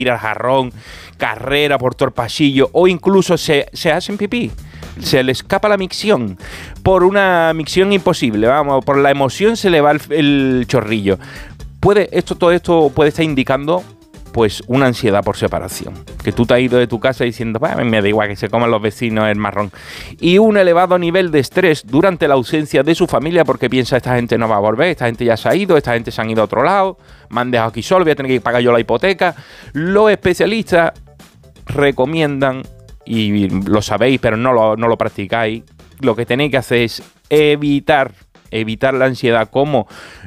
tira el jarrón, carrera por todo el pasillo, o incluso se hacen pipí. Se le escapa la micción por una micción imposible, vamos, por la emoción se le va el chorrillo. Todo esto puede estar indicando pues una ansiedad por separación, que tú te has ido de tu casa diciendo, me da igual que se coman los vecinos el marrón, y un elevado nivel de estrés durante la ausencia de su familia, porque piensa, esta gente no va a volver, esta gente ya se ha ido, esta gente se han ido a otro lado, me han dejado aquí solo, voy a tener que pagar yo la hipoteca. Los especialistas recomiendan, y lo sabéis pero no lo practicáis, lo que tenéis que hacer es evitar la ansiedad, como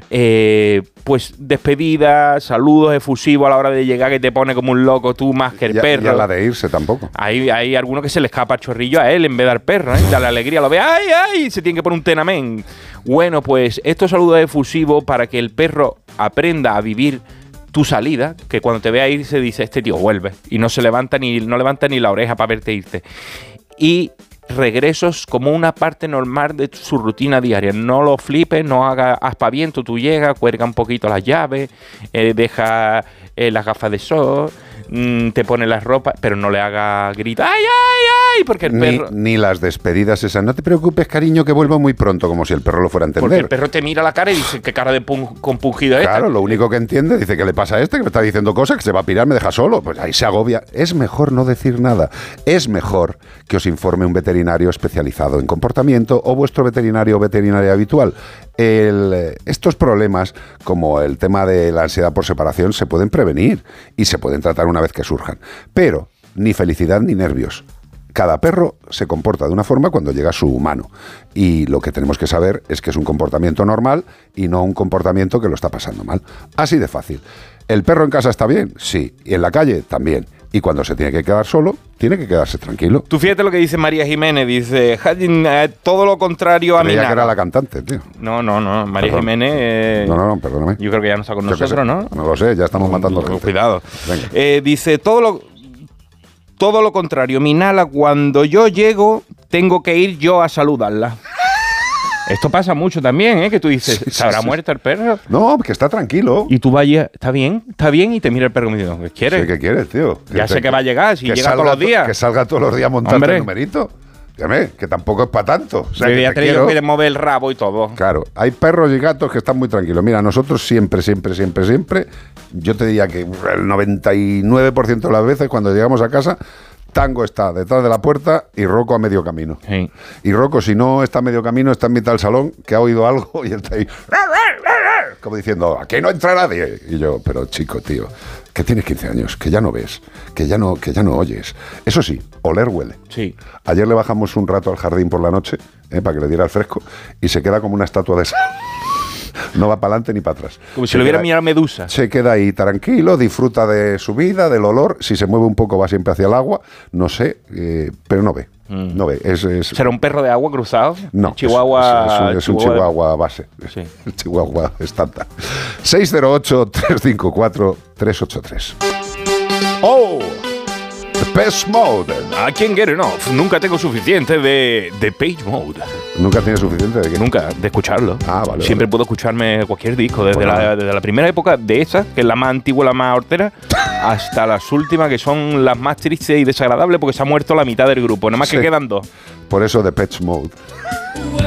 pues despedidas, saludos efusivos a la hora de llegar, que te pone como un loco tú más que el perro. Y a la de irse tampoco. Hay alguno que se le escapa el chorrillo a él en vez de al perro, ¿eh? Dale alegría, lo ve, ¡ay, ay! Se tiene que poner un tenamén. Bueno, pues estos saludos efusivos para que el perro aprenda a vivir tu salida, que cuando te vea ir se dice, este tío vuelve, y no levanta ni la oreja para verte irte. Y regresos como una parte normal de su rutina diaria. No lo flipes, no haga aspaviento. Tú llegas, cuelga un poquito las llaves, deja las gafas de sol, te pone las ropas, pero no le haga gritar ¡ay, ay, ay! Porque el perro... Ni las despedidas esas. No te preocupes, cariño, que vuelvo muy pronto, como si el perro lo fuera a entender. Porque el perro te mira la cara y dice, ¿qué cara de compungido es esta? Claro, lo único que entiende, dice, ¿qué le pasa a este? Que me está diciendo cosas, que se va a pirar, me deja solo. Pues ahí se agobia. Es mejor no decir nada. Es mejor que os informe un veterinario especializado en comportamiento o vuestro veterinario o veterinaria habitual. Estos problemas, como el tema de la ansiedad por separación, se pueden prevenir y se pueden tratar una vez que surjan. Pero ni felicidad ni nervios. Cada perro se comporta de una forma cuando llega su humano. Y lo que tenemos que saber es que es un comportamiento normal y no un comportamiento que lo está pasando mal. Así de fácil. ¿El perro en casa está bien? Sí. ¿Y en la calle? También. Y cuando se tiene que quedar solo, tiene que quedarse tranquilo. Tú fíjate lo que dice María Jiménez. Dice, todo lo contrario a mí. Creía que era la cantante, tío. No. María Jiménez... No, perdóname. Yo creo que ya no está con nosotros, ¿no? No lo sé, ya estamos matando gente. Cuidado. Dice, todo lo contrario. Minala, cuando yo llego, tengo que ir yo a saludarla. Esto pasa mucho también, ¿eh? Que tú dices, ¿se habrá muerto el perro? No, que está tranquilo. Y tú vayas, ¿está bien? Y te mira el perro y me dice, ¿qué quieres? Sí, ¿qué quieres, tío? Ya sé que va a llegar, si llega todos los días. Que salga todos los días montando el numerito. Dígame, que tampoco es para tanto. O sea, ya te digo que mover el rabo y todo. Claro, hay perros y gatos que están muy tranquilos. Mira, nosotros siempre, yo te diría que el 99% de las veces cuando llegamos a casa, Tango está detrás de la puerta y Rocco a medio camino. Sí. Y Rocco, si no está a medio camino, está en mitad del salón, que ha oído algo y él está ahí, como diciendo, aquí no entra nadie. Y yo, pero chico, tío, que tienes 15 años, que ya no ves, que ya no oyes. Eso sí, oler huele. Sí. Ayer le bajamos un rato al jardín por la noche, para que le diera el fresco, y se queda como una estatua de sal. No va para adelante ni para atrás. Como si lo hubiera mirado Medusa. Se queda ahí tranquilo, disfruta de su vida, del olor. Si se mueve un poco va siempre hacia el agua. No sé, pero no ve. No ve. ¿Será un perro de agua cruzado? No. Chihuahua. Es un chihuahua base. Sí. El chihuahua estándar. 608-354-383. ¡Oh! Depeche Mode. I can't get enough. Nunca tengo suficiente de Depeche Mode. ¿Nunca tienes suficiente de qué? Nunca, de escucharlo. Vale. Siempre puedo escucharme cualquier disco, desde la primera época de esa, que es la más antigua, la más hortera, hasta las últimas, que son las más tristes y desagradables, porque se ha muerto la mitad del grupo. Nada más que quedan dos. Por eso Depeche Mode.